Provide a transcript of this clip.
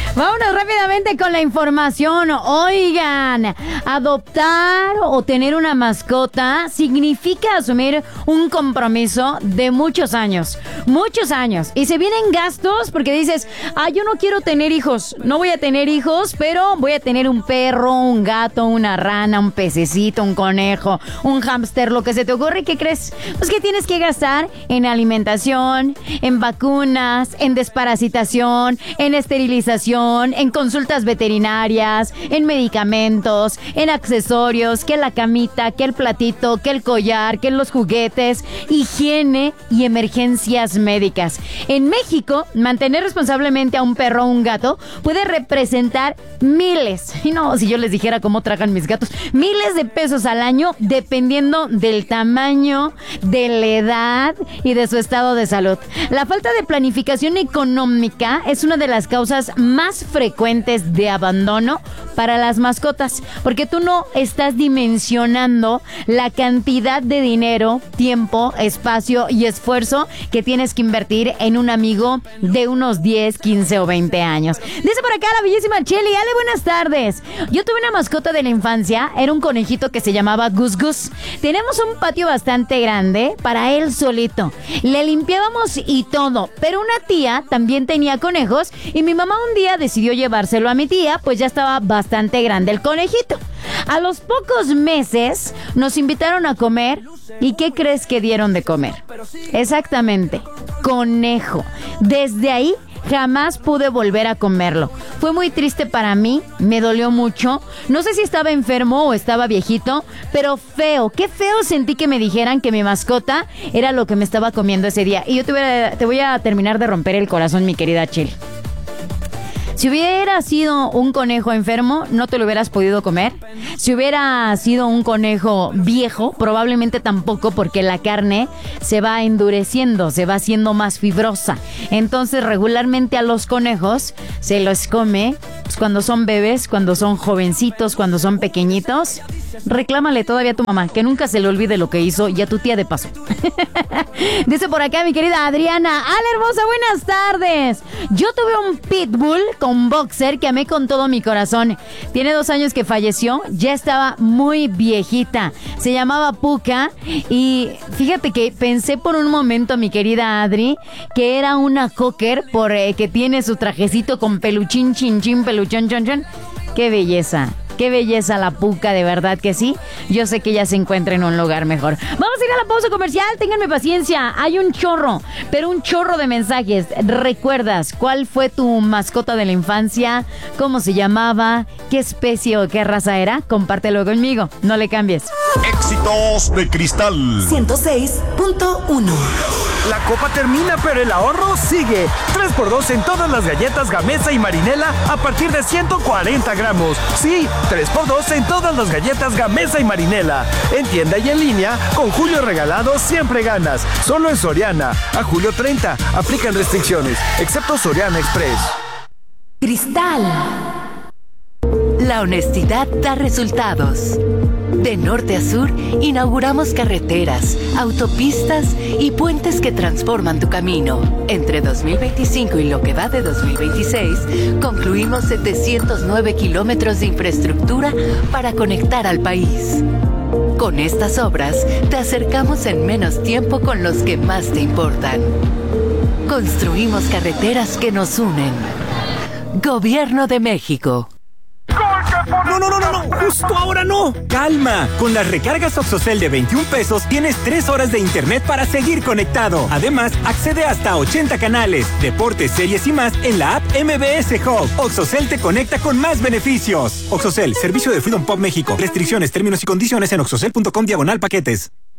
Vámonos rápidamente con la información. Oigan, adoptar o tener una mascota significa asumir un compromiso de muchos años. Muchos años. Y se vienen gastos porque dices, yo no quiero tener hijos. No voy a tener hijos, pero voy a tener un perro, un gato, una rana, un pececito, un conejo, un hámster, lo que se te ocurre. ¿Qué crees? Pues que tienes que gastar en alimentación, en vacunas, en desparasitación, en esterilización, en consultas veterinarias, en medicamentos, en accesorios, que la camita, que el platito, que el collar, que los juguetes, higiene y emergencias médicas. En México, mantener responsablemente a un perro o un gato puede representar miles, y no, si yo les dijera cómo tragan mis gatos, miles de pesos al año, dependiendo del tamaño, de la edad y de su estado de salud. La falta de planificación económica es una de las causas más frecuentes de abandono para las mascotas, porque tú no estás dimensionando la cantidad de dinero, tiempo, espacio y esfuerzo que tienes que invertir en un amigo de unos 10, 15 o 20 años. Dice por acá la bellísima Cheli. Ale, buenas tardes. Yo tuve una mascota de la infancia, era un conejito que se llamaba Gus Gus. Tenemos un patio bastante grande para él solito. Le limpiábamos y todo, pero una tía también tenía conejos y mi mamá un día decidió llevárselo a mi tía, pues ya estaba bastante grande el conejito. A los pocos meses nos invitaron a comer y ¿qué crees que dieron de comer? Exactamente, conejo. Desde ahí jamás pude volver a comerlo. Fue muy triste para mí, me dolió mucho. No sé si estaba enfermo o estaba viejito, pero feo, qué feo sentí que me dijeran que mi mascota era lo que me estaba comiendo ese día. Y yo te voy a terminar de romper el corazón, mi querida Chile. Si hubiera sido un conejo enfermo, no te lo hubieras podido comer. Si hubiera sido un conejo viejo, probablemente tampoco, porque la carne se va endureciendo, se va haciendo más fibrosa. Entonces, regularmente a los conejos se los come pues, cuando son bebés, cuando son jovencitos, cuando son pequeñitos. Reclámale todavía a tu mamá, que nunca se le olvide lo que hizo, y a tu tía de paso. Dice por acá mi querida Adriana. ¡Hola, hermosa! Buenas tardes. Yo tuve un pitbull con boxer que amé con todo mi corazón. Tiene 2 años que falleció, ya estaba muy viejita. Se llamaba Puka y fíjate que pensé por un momento, mi querida Adri, que era una cocker por que tiene su trajecito con peluchín, chin, chin, peluchón, chon, chon. ¡Qué belleza! Qué belleza la Puka, de verdad que sí. Yo sé que ella se encuentra en un lugar mejor. Vamos a ir a la pausa comercial, ténganme paciencia. Hay un chorro, pero un chorro de mensajes. ¿Recuerdas cuál fue tu mascota de la infancia? ¿Cómo se llamaba? ¿Qué especie o qué raza era? Compártelo conmigo, no le cambies. Éxitos de Cristal 106.1. La copa termina, pero el ahorro sigue. 3x2 en todas las galletas Gamesa y Marinela a partir de 140 gramos. Sí, 3x2 en todas las galletas Gamesa y Marinela. En tienda y en línea, con Julio Regalado siempre ganas. Solo en Soriana. A julio 30. Aplican restricciones, excepto Soriana Express. Cristal. La honestidad da resultados. De norte a sur, inauguramos carreteras, autopistas y puentes que transforman tu camino. Entre 2025 y lo que va de 2026, concluimos 709 kilómetros de infraestructura para conectar al país. Con estas obras, te acercamos en menos tiempo con los que más te importan. Construimos carreteras que nos unen. Gobierno de México. No, justo ahora no. Calma, con las recargas Oxocel de 21 pesos tienes 3 horas de internet para seguir conectado. Además, accede hasta 80 canales, deportes, series y más en la app MBS Hub. Oxocel te conecta con más beneficios. Oxocel, servicio de Freedom Pop México. Restricciones, términos y condiciones en oxocel.com/paquetes.